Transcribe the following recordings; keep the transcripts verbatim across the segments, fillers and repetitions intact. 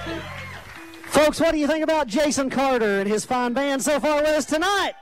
Folks, what do you think about Jason Carter and his fine band so far with us tonight?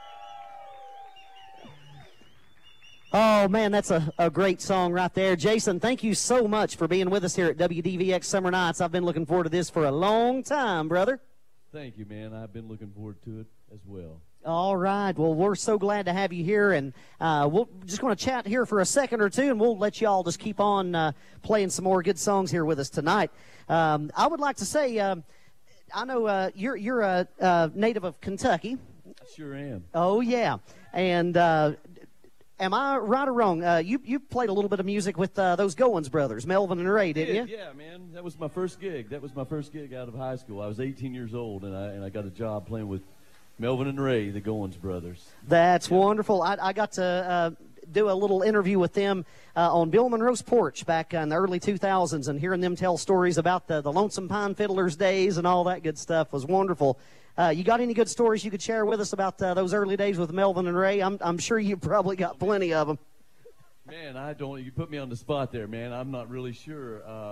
Oh, man, that's a, a great song right there. Jason, thank you so much for being with us here at W D V X Summer Nights. I've been looking forward to this for a long time, brother. Thank you, man. I've been looking forward to it as well. All right. Well, we're so glad to have you here, and uh, we're just going to chat here for a second or two, and we'll let you all just keep on uh, playing some more good songs here with us tonight. Um, I would like to say, um, I know uh, you're you're a, a native of Kentucky. I sure am. Oh, yeah. And uh, am I right or wrong? Uh, you you played a little bit of music with uh, those Goins brothers, Melvin and Ray, didn't Did, you? Yeah, man. That was my first gig. That was my first gig out of high school. I was eighteen years old, and I and I got a job playing with Melvin and Ray, the Goins brothers. That's yeah. wonderful. I, I got to uh, do a little interview with them uh, on Bill Monroe's porch back in the early two thousands, and hearing them tell stories about the, the Lonesome Pine Fiddlers days and all that good stuff was wonderful. Uh, you got any good stories you could share with us about uh, those early days with Melvin and Ray? I'm, I'm sure you probably got plenty of them. Man, I don't. You put me on the spot there, man. I'm not really sure. Uh,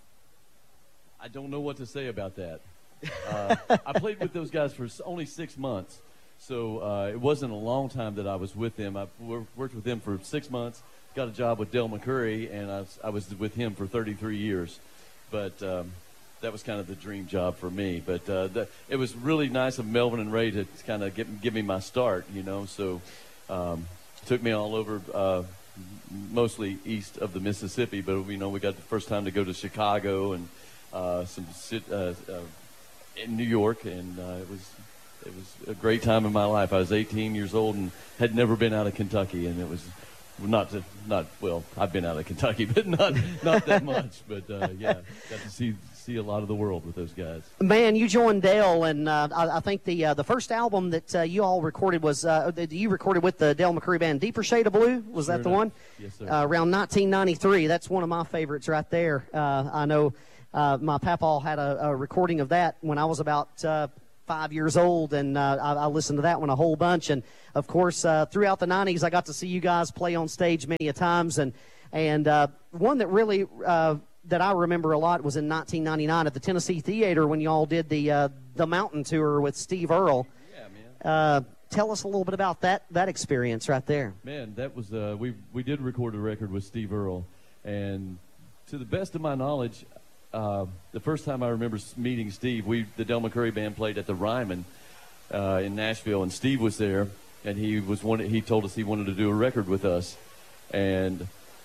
I don't know what to say about that. uh, I played with those guys for only six months, so uh, it wasn't a long time that I was with them. I worked with them for six months, got a job with Del McCoury, and I was, I was with him for thirty-three years. But um, that was kind of the dream job for me. But uh, the, it was really nice of Melvin and Ray to kind of give, give me my start, you know. So um, took me all over, uh, mostly east of the Mississippi. But, you know, we got the first time to go to Chicago and uh, some uh, uh, in New York, and uh, it was it was a great time in my life. I was eighteen years old and had never been out of Kentucky, and it was not to, not well. I've been out of Kentucky, but not not that much. But uh, yeah, got to see see a lot of the world with those guys. Man, you joined Del, and uh, I, I think the uh, the first album that uh, you all recorded was uh, that you recorded with the Del McCoury band, Deeper Shade of Blue. Was sure that the enough. one? Yes, sir. Uh, around nineteen ninety-three. That's one of my favorites right there. Uh, I know. Uh, my papaw had a, a recording of that when I was about uh, five years old, and uh, I, I listened to that one a whole bunch. And, of course, uh, throughout the nineties, I got to see you guys play on stage many a times. And, and uh, one that really uh, that I remember a lot was in nineteen ninety-nine at the Tennessee Theater when you all did the, uh, the Mountain Tour with Steve Earle. Yeah, man. Uh, tell us a little bit about that, that experience right there. Man, that was uh, – we, we did record a record with Steve Earle. And to the best of my knowledge – Uh, the first time I remember meeting Steve, we the Del McCoury band played at the Ryman uh, in Nashville, and Steve was there, and he was one. He told us he wanted to do a record with us, and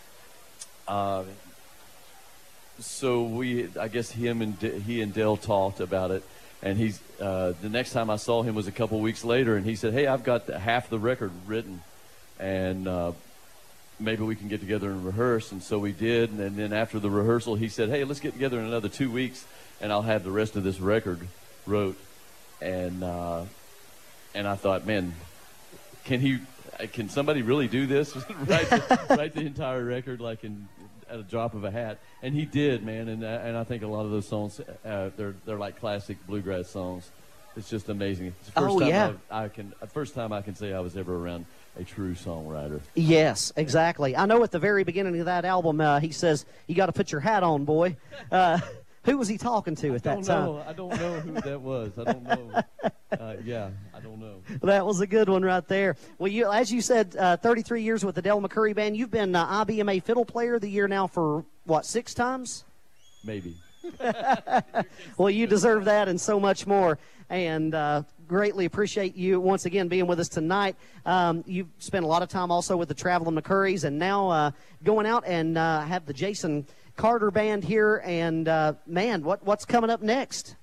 uh, so we, I guess him and De, he and Del talked about it, and he's uh, the next time I saw him was a couple weeks later, and he said, "Hey, I've got half the record written, and uh, maybe we can get together and rehearse." And so we did, and, and then after the rehearsal, he said, "Hey, let's get together in another two weeks, and I'll have the rest of this record wrote." And uh, and I thought, man, can he? Can somebody really do this? write, the, write the entire record like in at a drop of a hat, and he did, man. And and I think a lot of those songs, uh, they're they're like classic bluegrass songs. It's just amazing. It's the first oh time yeah, I, I can. First time I can say I was ever around a true songwriter. Yes, exactly. I know at the very beginning of that album, uh, he says, "You got to put your hat on, boy." Uh, who was he talking to at that time? Know. I don't know who that was. I don't know. Uh, yeah, I don't know. That was a good one right there. Well, you, as you said, uh, thirty-three years with the Del McCoury Band. You've been uh, I B M A Fiddle Player of the Year now for, what, six times? Maybe. Well, you deserve that and so much more. And uh, greatly appreciate you once again being with us tonight. Um, you've spent a lot of time also with the Traveling McCourys, and now uh, going out and uh, have the Jason Carter Band here. And, uh, man, what, what's coming up next?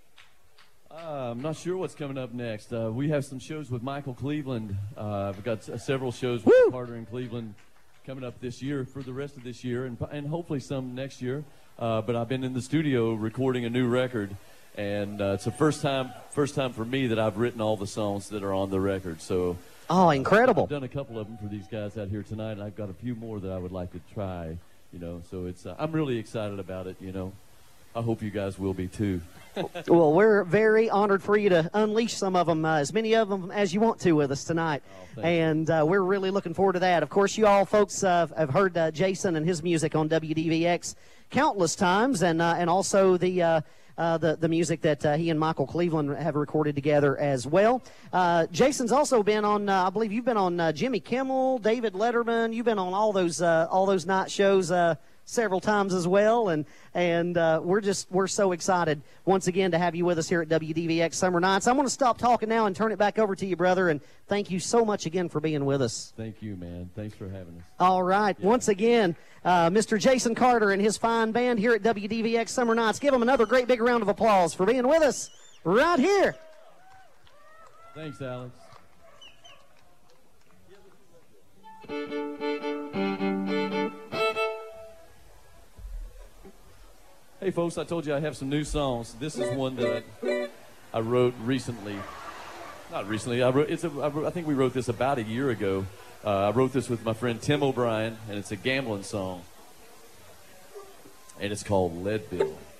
Uh, I'm not sure what's coming up next. Uh, we have some shows with Michael Cleveland. Uh, I've got s- several shows with Woo! Carter and Cleveland coming up this year for the rest of this year, and, and hopefully some next year. Uh, but I've been in the studio recording a new record, and uh, it's the first time first time for me that I've written all the songs that are on the record. So, oh, incredible! I've done a couple of them for these guys out here tonight, and I've got a few more that I would like to try. You know, so it's uh, I'm really excited about it. You know, I hope you guys will be too. Well, we're very honored for you to unleash some of them, uh, as many of them as you want to with us tonight. Oh, and uh, we're really looking forward to that. Of course, you all folks uh, have heard uh, Jason and his music on W D V X countless times, and uh, and also the uh, uh, the, the music that uh, he and Michael Cleveland have recorded together as well. Uh, Jason's also been on, uh, I believe you've been on uh, Jimmy Kimmel, David Letterman. You've been on all those uh, all those night shows uh, several times as well, and and uh, we're just we're so excited once again to have you with us here at W D V X Summer Nights. I'm going to stop talking now and turn it back over to you, brother, and thank you so much again for being with us. Thank you, man. Thanks for having us. All right. Yeah. Once again, uh, Mister Jason Carter and his fine band here at W D V X Summer Nights. Give them another great big round of applause for being with us right here. Thanks, Alex. Hey, folks, I told you I have some new songs. This is one that I, I wrote recently. Not recently. I, wrote, it's a, I, wrote, I think we wrote this about a year ago. Uh, I wrote this with my friend Tim O'Brien, and it's a gambling song. And it's called Leadville.